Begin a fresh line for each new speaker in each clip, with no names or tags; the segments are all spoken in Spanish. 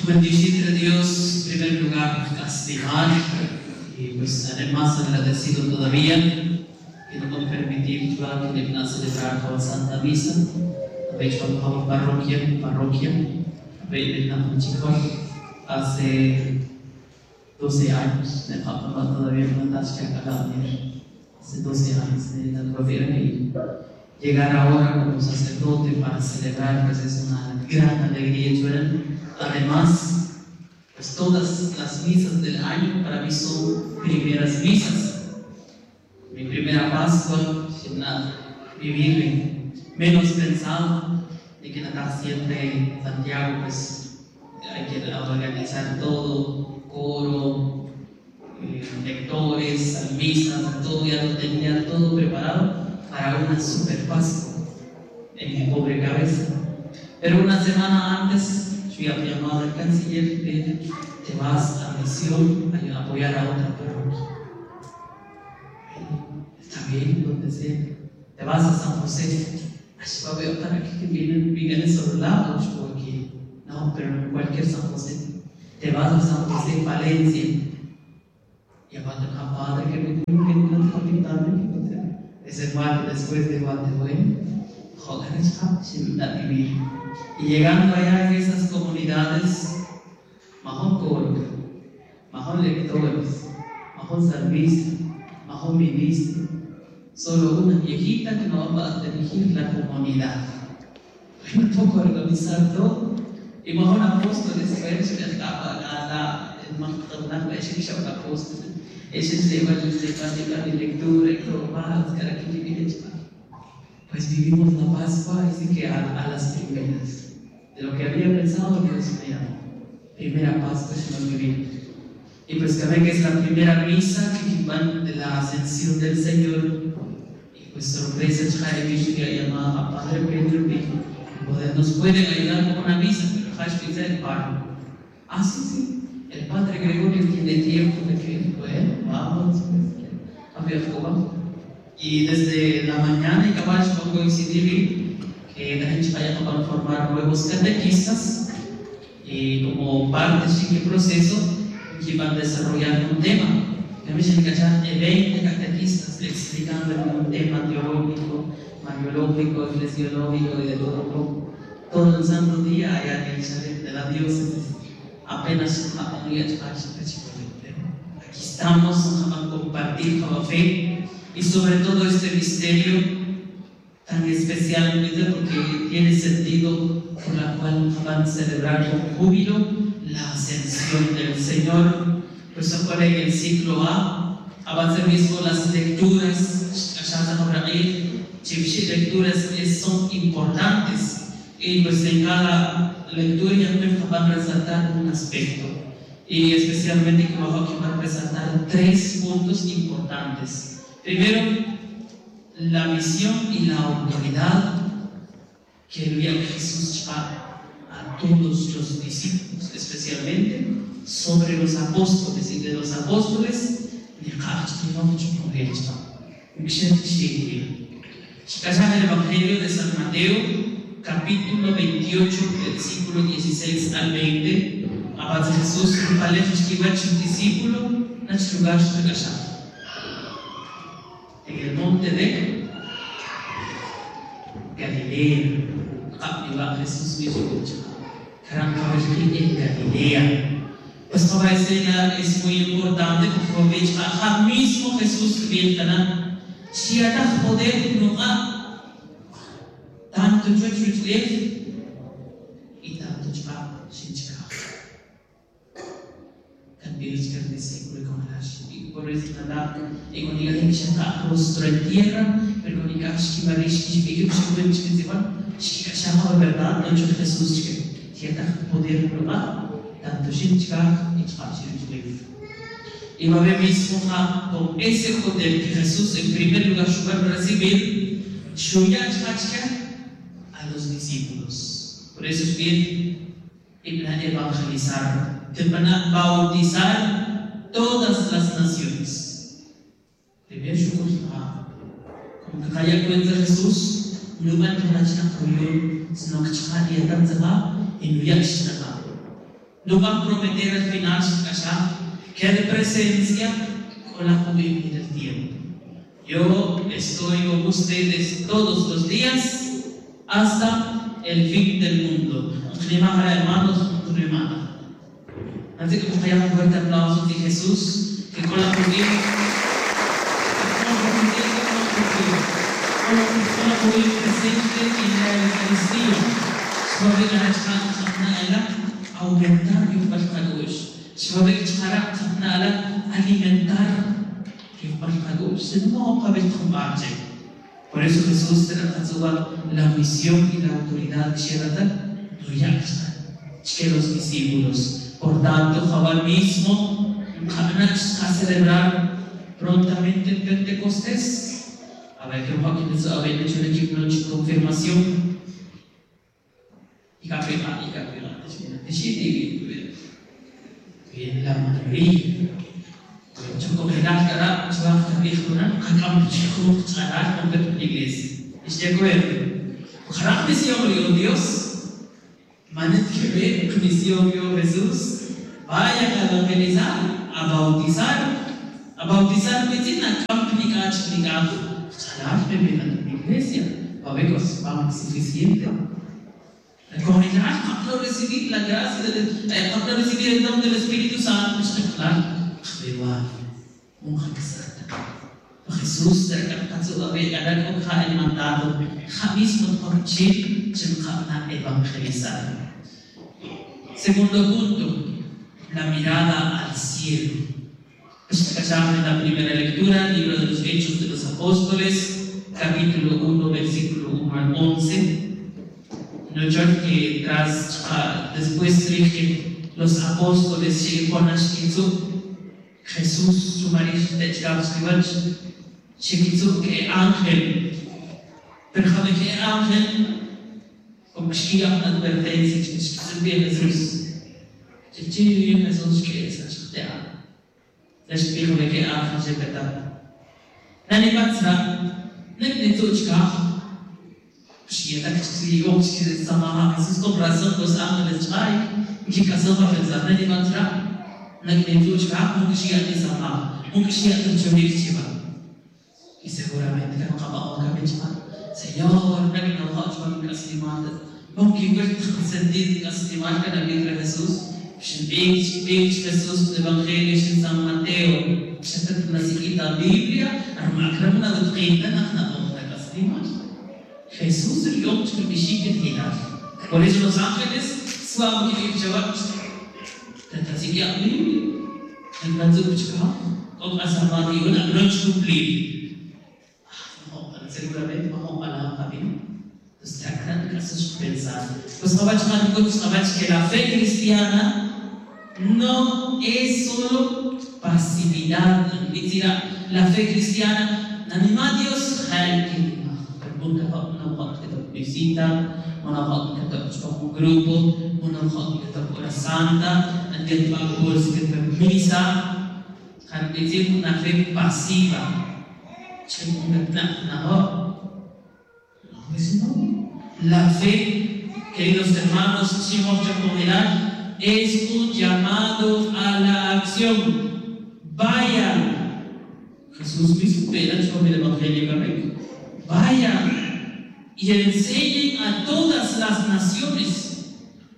Bendecir a Dios, en primer lugar, castigar y pues además agradecido todavía que nos puede permitir que le celebrar toda Santa Misa. Habéis trabajado parroquia, habéis trabajado hace 12 años, de Papa todavía no estás hace 12 años de la gobierno y llegar ahora como sacerdote para celebrar pues es una gran alegría. Además, pues todas las misas del año para mí son primeras misas. Mi primera Pascua, sin nada, vivir menos pensado de que nada siempre en Santiago, pues hay que organizar todo, coro, lectores, salmisas, todo, ya lo tenía todo preparado para una super Pascua en mi pobre cabeza. Pero una semana antes fui llamado al canciller, te vas a misión a apoyar a otra parroquia. Está bien, donde sea. Te vas a San José. Ay, para que vienen en solo lado, porque no, pero en cualquier San José. Te vas a San José, Valencia. Y a padre que me tuvo que no te pintar, ese mal después de Guatemala, joder, sin vivir. Y llegando allá en esas comunidades, majón coro, majón lectores, majón salmista, majón ministro, solo una viejita que no va a dirigir la comunidad. Me tocó organizar todo, y majón apóstoles, el apóstol, ese se va a lectura y todo más, pues vivimos la Pascua, así que a las primeras. De lo que había pensado, Dios me llamó. Primera Pascua es lo que viví. Y pues también que es la primera misa que van de la ascensión del Señor. Y pues sorpresa, que llamaba a Padre Pedro y nos pueden ayudar con una misa, pero Hashpitz el paro. Ah, sí. El Padre Gregorio tiene tiempo de que, bueno, vamos, a ver cómo. Y desde la mañana y cabal no coincidir que la gente vaya a formar nuevos catequistas y como parte de este proceso que van desarrollando un tema. Que me dicen que ya hay 20 catequistas explicando un tema teológico, mariológico, eclesiológico y de todo el santo día allá en el de la diócesis. Apenas aquí estamos a compartir con fe y sobre todo este misterio tan especial porque tiene sentido por la cual van a celebrar con júbilo la ascensión del Señor. Por eso en el ciclo A avanzar mismo las lecturas son importantes y pues en cada lectura van a resaltar un aspecto y especialmente que van a resaltar 3 puntos importantes. Primero, la misión y la autoridad que envía Jesús a todos los discípulos, especialmente sobre los apóstoles y de los apóstoles el Evangelio de San Mateo, capítulo 28, versículo 16 al 20. Avanza Jesús en un discípulo en el lugar de en el monte de Galilea. Jesús mismo en Galilea. Esta escena es muy importante porque mismo Jesús viene si hay poder no ha tanto y tanto y por eso nada y con diga que se está rostro en tierra pero con diga que marish que se llama verdad no es Jesús que tiene poder no ha tanto y va a ver mismo con ese poder que Jesús en primer lugar va a recibir a los discípulos. Por eso es bien evangelizar, te van a bautizar todas las naciones. Primero como que haya cuenta Jesús, no van a sino que y no no va a prometer al final allá que hay presencia con la juventud del tiempo. Yo estoy con ustedes todos los días hasta el fin del mundo. Hermanos, hermanas. Así que vamos a dar un fuerte aplauso de Jesús, que con la juventud presente en la Eucaristía, sobre la aumentar el Barcadosh, sobre la alimentar el Barcadosh, se no va a haber combate. Por eso Jesús trató la misión y la autoridad de los discípulos. Por tanto, ahora mismo, vamos a celebrar prontamente el Pentecostés. A ver, que vamos a haber hecho una confirmación. Y capela. Bien, la mayoría. Yo como que cara, yo voy a estar con una chico con la iglesia. ¿Estoy de acuerdo? Ojalá misión Dios. Manet que ve misión Jesús. Vaya a evangelizar, a bautizar medicina, complicar. Salar en la iglesia, para ver que vamos suficiente. Recomendar para recibir la gracia, para recibir el don del Espíritu Santo, claro, Jesús terkata ver ada kau alimentado, mismo por chip, chemkana evangelizar. Segundo punto, la mirada al cielo. En la primera lectura, libro de los Hechos de los Apóstoles, capítulo 1, versículo 1 al 11. Que después de que los apóstoles llegaron a Jesús, su marido, que ángel, pero que ángel, como que una advertencia, que Jesús, que es les digo que ángel se peta. Nani patra, nem tochka. Si está que se digo que se sama, Jesús con razón los ángeles trae, que casaba pensar nani patra, nem tochka, porque si está sama, porque si está chorichiva. Y seguramente que no acaba con cabeza. Señor, nem no va a chamar castimada. Porque ver sentido castimada que la vida de Jesús. Beijo Jesús do Evangelho de São Mateus, está na seguinte Bíblia, armacram na doutrina na ponta da casa. Jesus é o homem que me chega. Por isso os ángeles suavam que ele já tenta seguir a Bíblia, tenta buscar como a Samaria na grande cumprir. Seguramente vamos falar para mim. Está grande que se pensar. Os trabalhos que a fé cristiana no es solo pasividad. La fe cristiana, no Dios una visita, un grupo, una santa, misa, una fe pasiva. La fe, queridos hermanos, es un llamado a la acción. Vayan. Jesús mismo espera sobre el Evangelio. Vayan y enseñen a todas las naciones.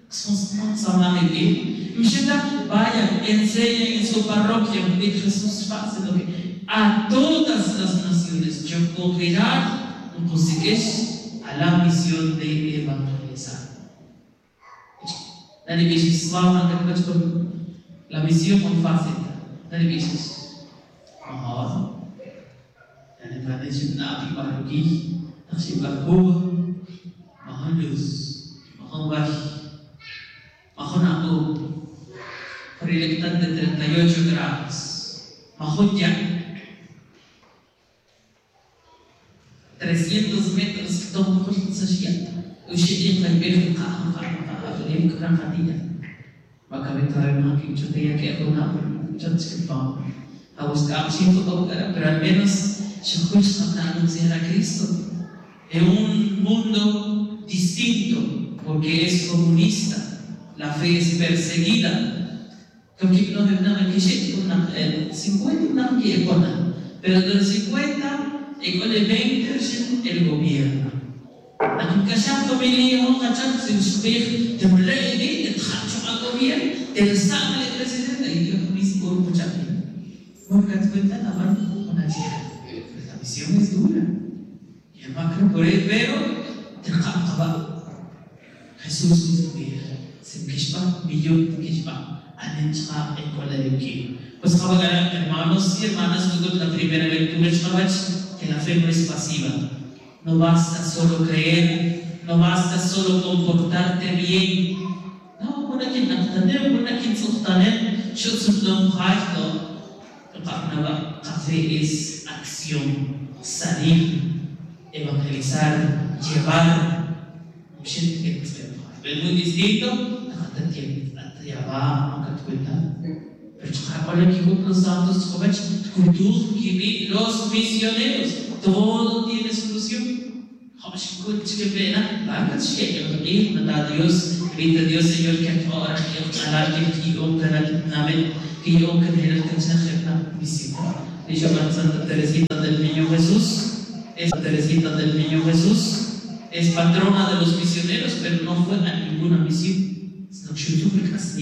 Vayan, enseñen en su parroquia. Jesús hace lo que a todas las naciones. Yo congregar a la misión de evangelizar. Dari bisnis selama la misión muy fácil. Dari bisnis mahal. Dan berada di Nabi Baruki, nasi berkuah, mahal luz, mahal wahyu, mahal aku. Perilitan de 38 grados, mahal jam. 300 metros que tomo con saciata. Usia yang lebih Ele kurang hatinya. Maka betul memang kita que aku nak berjumpa dengan Harus kami situ pero al menos escuchamos anunciar a Cristo. En un mundo distinto, porque es comunista, la fe es perseguida. Creo que no es nada que llegue con 50 no quiere poner, pero del 50 y con el 20 el gobierno. لكن كشاب فاميليا هو كشاب سيشبيخ تملاقي دي تخرجوا على الجميع تستعمل البريزيدنت يجيب يسيبوا المشاكل. Porque cuenta la mano con la chica. La misión es dura. Y el macro por él, pero te captaba. Jesús mismo se quejaba, millón de quejaba. Anencha en cual de aquí. Pues hermanos y hermanas, luego la primera lectura que la fe no es pasiva. No basta solo creer, no basta solo comportarte bien. No, por aquí yo soy café es acción, salir, evangelizar, llevar. Es muy distinto los santos los misioneros, todo tiene solución. Dios, grita Dios, Señor, que ahora Santa Teresita del Niño Jesús, Teresita del Niño Jesús, es patrona de los misioneros, pero no fue a ninguna misión, sino que